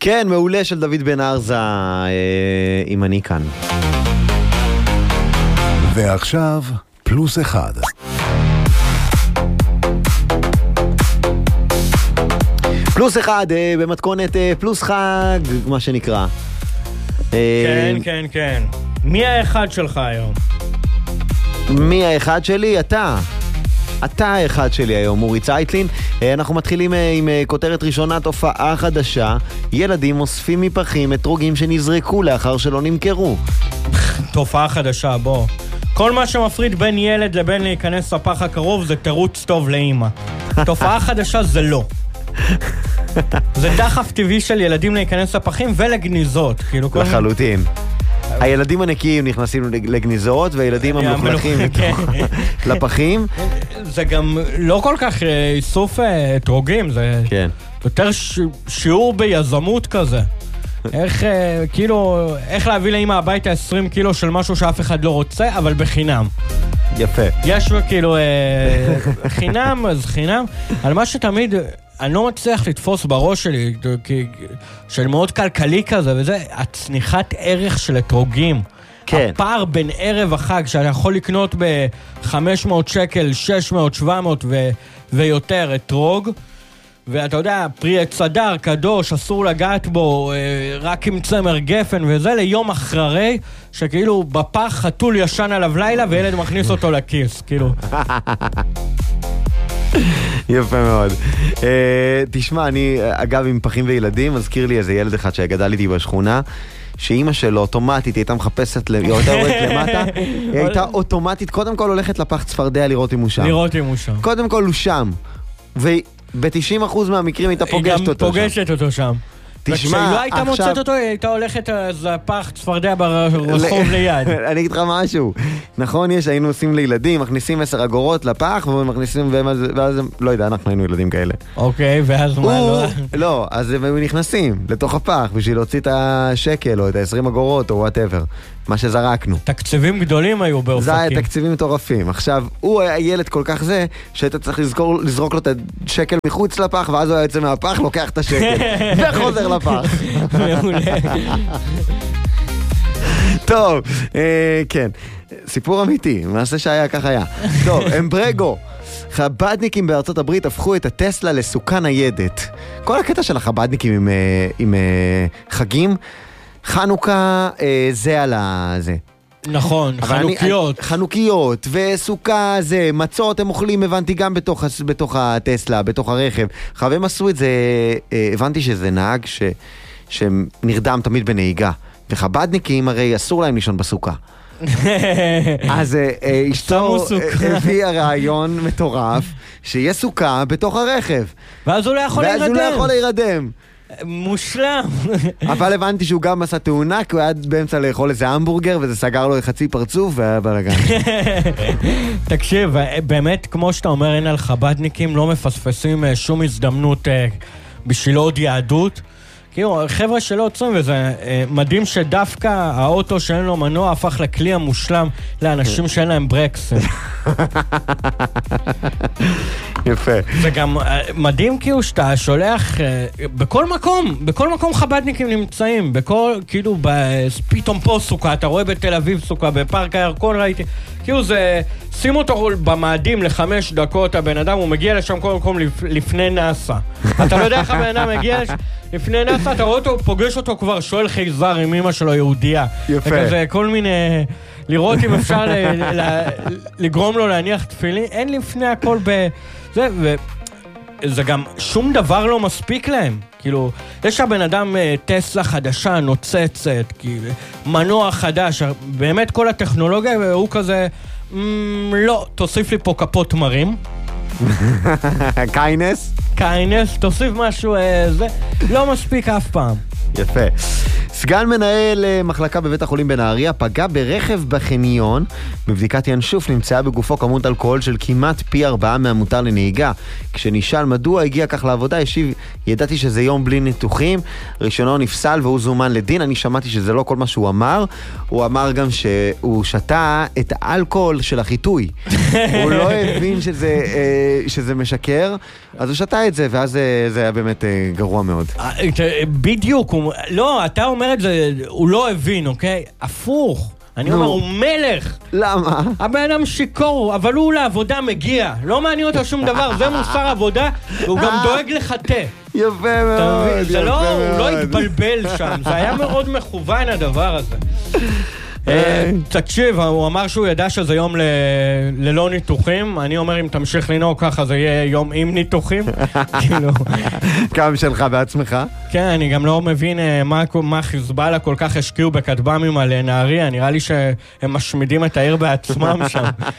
כן, מעולה של דוד בן ארזה, אם אני כאן. ועכשיו, פלוס אחד. פלוס אחד, במתכונת פלוס חג, מה שנקרא. כן, כן, כן. מי האחד שלך היום? מי האחד שלי? אתה. אתה האחד שלי היום, אורי צייטלין. אנחנו מתחילים עם כותרת ראשונה, תופעה חדשה. ילדים אוספים מפחים אתרוגים שנזרקו לאחר שלא נמכרו. תופעה חדשה, בוא. כל מה שמפריד בין ילד לבין להיכנס לפח הקרוב זה תירוץ טוב לאמא. תופעה חדשה זה לא. זה דחף טבעי של ילדים להיכנס לפחים ולגניזות. לחלוטין. הילדים הנקיים נכנסים לגניזות, והילדים המלוכלכים לפחים. זה גם לא כל כך איסוף אתרוגים, זה יותר שיעור ביזמות כזה. איך להביא לאמא הביתה 20 קילו של משהו שאף אחד לא רוצה, אבל בחינם. יפה. יש חינם, אז חינם. על מה שתמיד אני לא מצליח לתפוס בראש שלי, של מאוד כלכלי כזה, וזה הצניחת ערך של אתרוגים. כן. הפער בין ערב החג, שאתה יכול לקנות ב-500 שקל, 600, 700 ויותר אתרוג, ואתה יודע, פרי צדר, קדוש, אסור לגעת בו, רק עם צמר גפן וזה, ליום אחרי, שכאילו בפח חתול ישן עליו לילה, וילד מכניס אותו לכיס, כאילו. יפה מאוד. תשמע, אני אגב עם פחים וילדים, מזכיר לי איזה ילד אחד שגדל איתי בשכונה, שאימא שלו אוטומטית הייתה מחפשת, היא הייתה הולכת למטה, היא הייתה אוטומטית, קודם כל הולכת לפח צפרדע לראות אם הוא שם. לראות אם הוא שם. קודם כל הוא שם. וב-90% מהמקרים הייתה פוגשת אותו שם. היא גם פוגשת אותו שם. וכשהיא לא הייתה מוצאת אותו, היא הייתה הולכת לפח צפרדע ברחוב ליד. אני אגיד לך משהו. נכון, היינו עושים לילדים, מכניסים 10 אגורות לפח, ומכניסים, ואז, לא יודע, אנחנו היינו ילדים כאלה. אוקיי, ואז מה לא? לא, אז הם נכנסים לתוך הפח, בשביל להוציא את השקל, או את ה-20 אגורות, או whatever. מה שזרקנו. תקציבים גדולים היו באופקים. זה היה תקציבים מטורפים. עכשיו, הוא היה ילד כל כך זה, שהיית צריך לזרוק לו את השקל מחוץ לפח, ואז הוא היה יוצא מהפח, לוקח את השקל, וחוזר לפח. טוב, כן. סיפור אמיתי, מעשה שהיה כך היה. טוב, אמברגו. חבדניקים בארצות הברית הפכו את הטסלה לסוכה ניידת. כל הקטע של החבדניקים עם חגים, חנוכה זה על זה. נכון, חנוכיות. חנוכיות וסוכה זה, מצות הם אוכלים, הבנתי גם בתוך הטסלה, בתוך הרכב. עכשיו הם עשו את זה, הבנתי שזה נהג שנרדם תמיד בנהיגה. וחבדניקים הרי אסור להם לישון בסוכה. אז אשתו הביאה רעיון מטורף שיהיה סוכה בתוך הרכב. ואז הוא לא יכול להירדם. מושלם. אבל הבנתי שהוא גם עשה תאונה, כי הוא היה באמצע לאכול איזה המבורגר, וזה סגר לו חצי פרצוף, והיה בלגן. תקשיב, באמת, כמו שאתה אומר, אין על חבדניקים, לא מפספסים שום הזדמנות בשביל עוד יהדות. כאילו, חבר'ה שלא עוצרים, וזה מדהים שדווקא האוטו שאין לו מנוע הפך לכלי המושלם לאנשים שאין להם ברקסים. יפה. זה גם מדהים כאילו שאתה שולח, בכל מקום חבדניקים נמצאים, כאילו, פתאום פה סוכה, אתה רואה בתל אביב סוכה, בפארק הירקון ראיתי, כאילו זה, שים אותו במאדים ל5 דקות, הבן אדם, הוא מגיע לשם כל מקום לפני נאסה. אתה לא יודע איך הבן אדם מגיע לפני נאסה, אתה רואה אותו, פוגש אותו כבר, שואל חייזר עם אמא שלו יהודיה. יפה. וכזה כל מיני, לראות אם אפשר לגרום לו להניח תפילין, אין לפני הכל זה, וזה גם שום דבר לא מספיק להם. כאילו, יש הבן אדם טסלה חדשה, נוצצת, כאילו, מנוע חדש, באמת כל הטכנולוגיה, והוא כזה, לא, תוסיף לי פה כפות מרים. קיינס? תוסיף משהו, זה לא מספיק אף פעם. יפה. סגן מנהל מחלקה בבית החולים בנהריה פגע ברכב בחניון. בבדיקת ינשוף נמצאה בגופו כמות אלכוהול של כמעט פי 4 מהמותר לנהיגה. כשנשאל מדוע הגיע כך לעבודה, השיב, ידעתי שזה יום בלי ניתוחים, רישיונו נפסל והוא זומן לדין. אני שמעתי שזה לא כל מה שהוא אמר, הוא אמר גם שהוא שתה את האלכוהול של החיטוי. הוא לא הבין שזה משקר, אז הוא שתה את זה, ואז זה היה באמת גרוע מאוד. בדיוק, לא, אתה אומר את זה, הוא לא הבין, אוקיי? הפוך. אני אומר, הוא מלך. למה? הבן אדם שיקור, אבל הוא לעבודה מגיע. לא מעניין אותו שום דבר, זה מוסר עבודה, והוא גם דואג לחטא. יפה מאוד, זה לא, הוא לא התבלבל שם, זה היה מאוד מכוון הדבר הזה. תקשיב, הוא אמר שהוא ידע שזה יום ללא ניתוחים. אני אומר, אם תמשיך לנהוג ככה, זה יהיה יום עם ניתוחים. כמה שלך בעצמך? כן, אני גם לא מבין מה חיזבאללה כל כך השקיעו בכטב"מים על נהריה. נראה לי שהם משמידים את העיר בעצמם שם.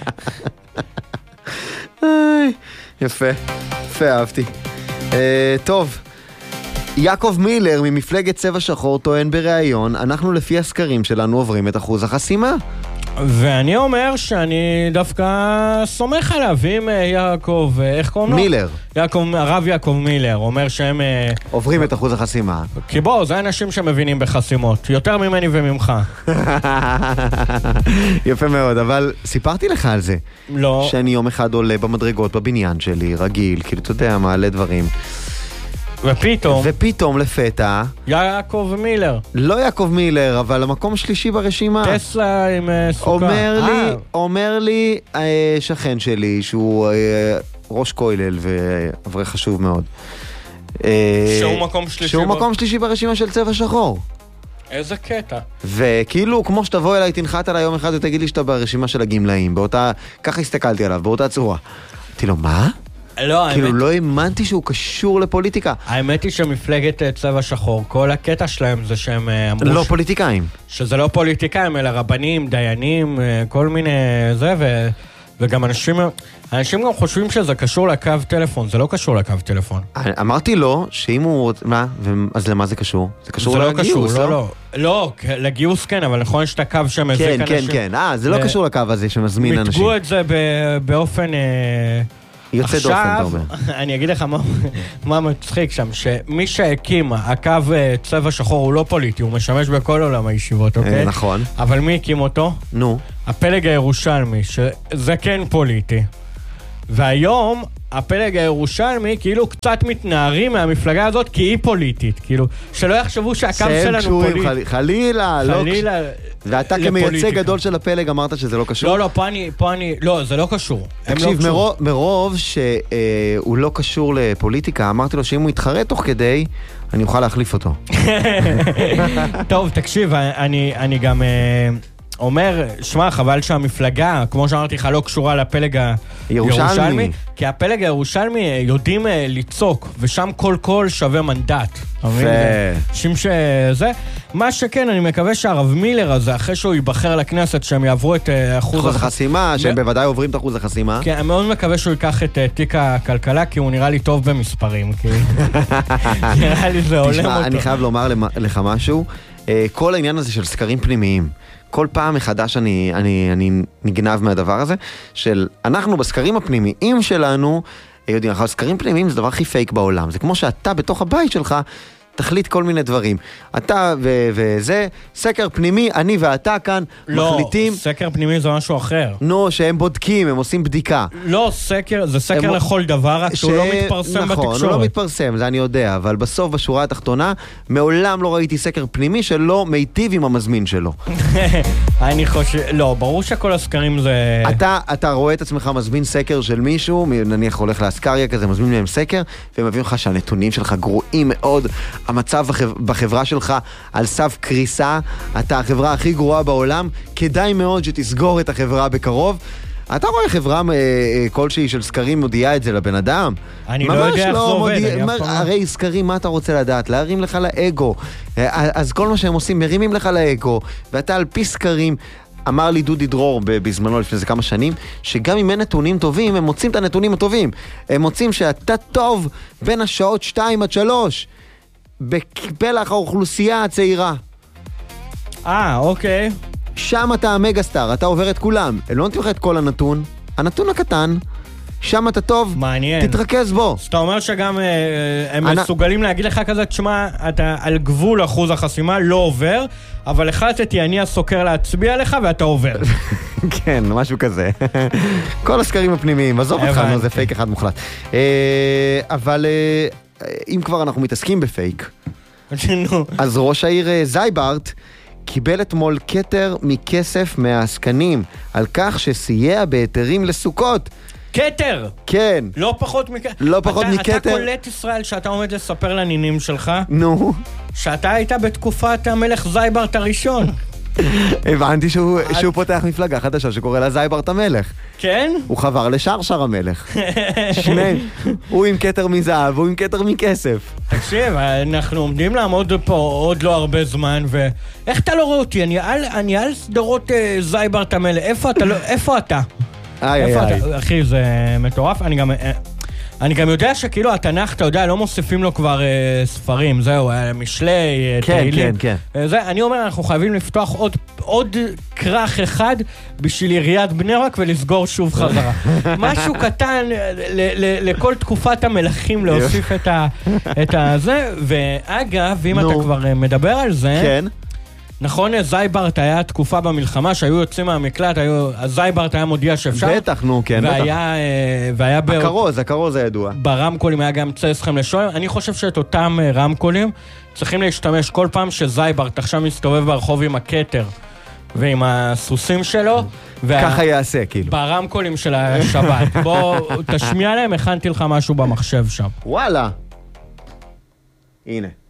יפה, יפה, אהבתי. טוב, יעקב מילר ממפלגת צבע שחור טוען בראיון, אנחנו לפי הסקרים שלנו עוברים את אחוז החסימה. ואני אומר שאני דווקא סומך עליו, אם יעקב, איך קוראים לו? מילר. הרב יעקב מילר, אומר שהם עוברים את אחוז החסימה. כי בוא, זה אנשים שמבינים בחסימות, יותר ממני וממך. יפה מאוד, אבל סיפרתי לך על זה. לא. שאני יום אחד עולה במדרגות בבניין שלי, רגיל, כאילו אתה יודע, מעלה דברים. ופתאום לפתע יעקב מילר. לא יעקב מילר, אבל המקום שלישי ברשימה. טסלה עם סוכה. אומר לי שכן שלי, שהוא ראש כולל ואברך חשוב מאוד. שהוא מקום שלישי ברשימה של צבע שחור. איזה קטע. וכאילו, כמו שתבוא אליי, תנחת עליי יום אחד ותגיד לי שאתה ברשימה של הגמלאים. ככה הסתכלתי עליו, באותה צורה. אמרתי לו, מה? לא, כאילו לא האמנתי שהוא קשור לפוליטיקה. האמת היא שמפלגת צבע שחור, כל הקטע שלהם זה שהם אמרו... לא פוליטיקאים. שזה לא פוליטיקאים, אלא רבנים, דיינים, כל מיני זה, וגם אנשים גם חושבים שזה קשור לקו טלפון, זה לא קשור לקו טלפון. אמרתי לו שאם הוא... מה? אז למה זה קשור? זה קשור לגיוס, לא? לא, לגיוס כן, אבל נכון שאתה קו שמזיק אנשים. כן, זה לא קשור לקו הזה שמזמין אנשים. מתגו את זה באופן... יוצא דופן, אתה אומר. אני אגיד לך מה מצחיק שם, שמי שהקים הקו צבע שחור הוא לא פוליטי, הוא משמש בכל עולם הישיבות, אוקיי? נכון. אבל מי הקים אותו? נו. הפלג הירושלמי, שזה כן פוליטי. והיום הפלג הירושלמי כאילו קצת מתנערים מהמפלגה הזאת כי היא פוליטית, כאילו שלא יחשבו שהקו שלנו פוליטי. חלילה. ואתה כמייצג גדול של הפלג אמרת שזה לא קשור? לא, פה אני, לא, זה לא קשור. תקשיב, מרוב שהוא לא קשור לפוליטיקה, אמרתי לו שאם הוא יתחרה תוך כדי, אני אוכל להחליף אותו. טוב, תקשיב, אני גם... אומר, שמע, חבל שהמפלגה, כמו שאמרתי לך, לא קשורה לפלג הירושלמי, כי הפלג הירושלמי יודעים לצעוק, ושם כל קול שווה מנדט. שזה, מה שכן, אני מקווה שהרב מילר הזה, אחרי שהוא ייבחר לכנסת, שהם יעברו את אחוז החסימה, שהם בוודאי עוברים את אחוז החסימה. כן, אני מאוד מקווה שהוא ייקח את תיק הכלכלה, כי הוא נראה לי טוב במספרים. נראה לי זה עולם אותו. תשמע, אני חייב לומר לך משהו, כל העניין הזה של סקרים פנימיים, כל פעם מחדש אני נגנב מהדבר הזה, של אנחנו בסקרים הפנימיים שלנו, יודעים, סקרים פנימיים זה דבר הכי פייק בעולם. זה כמו שאתה בתוך הבית שלך, תחליט כל מיני דברים. אתה וזה, סקר פנימי, אני ואתה כאן מחליטים... לא, סקר פנימי זה משהו אחר. נו, שהם בודקים, הם עושים בדיקה. לא, סקר, זה סקר לכל דבר, רק שהוא לא מתפרסם בתקשורת. נכון, הוא לא מתפרסם, זה אני יודע, אבל בסוף, בשורה התחתונה, מעולם לא ראיתי סקר פנימי שלא מיטיב עם המזמין שלו. אני חושב, לא, ברור שכל הסקרים זה... אתה רואה את עצמך מזמין סקר של מישהו, נניח הולך לאסקריה כזה, מזמין להם סקר, והם מביאים לך שהנתונים שלך גרועים מאוד, המצב בחברה שלך על סף קריסה, אתה החברה הכי גרועה בעולם, כדאי מאוד שתסגור את החברה בקרוב. אתה רואה חברה כלשהי של סקרים מודיעה את זה לבן אדם? אני לא יודע איך זה עובד. הרי סקרים, מה אתה רוצה לדעת? להרים לך לאגו. אז כל מה שהם עושים, מרימים לך לאגו, ואתה על פי סקרים... אמר לי דודי דרור בזמנו לפני זה כמה שנים, שגם אם אין נתונים טובים, הם מוצאים את הנתונים הטובים. הם מוצאים שאתה טוב בין השעות 2 עד 3, בפלח האוכלוסייה הצעירה. אוקיי. שם אתה המגה סטאר, אתה עובר את כולם. הם לא נותנים לך את כל הנתון, הנתון הקטן, שם אתה טוב, מעניין. תתרכז בו. אז אתה אומר שגם הם מסוגלים להגיד לך כזה, תשמע, אתה על גבול אחוז החסימה, לא עובר, אבל החלטתי, אני הסוקר להצביע לך ואתה עובר. כן, משהו כזה. כל הסקרים הפנימיים, עזוב אותך, זה פייק אחד מוחלט. אבל אם כבר אנחנו מתעסקים בפייק, אז ראש העיר זייברט קיבל אתמול כתר מכסף מהעסקנים על כך שסייע בהיתרים לסוכות. כתר! כן. לא פחות מכתר. לא פחות מכתר. אתה קולט ישראל שאתה עומד לספר לנינים שלך. נו. שאתה היית בתקופת המלך זייברט הראשון. הבנתי שהוא פותח מפלגה חדשה שקורא לה זייברט המלך. כן? הוא חבר לשרשר המלך. שני, הוא עם כתר מזהב, והוא עם כתר מכסף. תקשיב, אנחנו עומדים לעמוד פה עוד לא הרבה זמן, ואיך אתה לא רואה אותי? אני על סדרות זייברט המלך. איפה אתה? אחי, זה מטורף. אני גם יודע שכאילו התנ"ך, אתה יודע, לא מוסיפים לו כבר ספרים, זהו, משלי, תהילים. כן. אני אומר, אנחנו חייבים לפתוח עוד כרך אחד בשביל עיריית בני ברק ולסגור שוב חזרה. משהו קטן לכל תקופת המלכים להוסיף את זה, ואגב, אם אתה כבר מדבר על זה, כן. נכון, זייברט היה תקופה במלחמה שהיו יוצאים מהמקלט, זייברט היה מודיע שאפשר. בטח, נו, כן, והיה הכרוז הידוע. ברמקולים היה גם צא אסכם לשולם. אני חושב שאת אותם רמקולים צריכים להשתמש כל פעם שזייברט עכשיו מסתובב ברחוב עם הכתר ועם הסוסים שלו. ככה יעשה, כאילו. ברמקולים של השבת. בוא, תשמיע להם, הכנתי לך משהו במחשב שם. וואלה. הנה.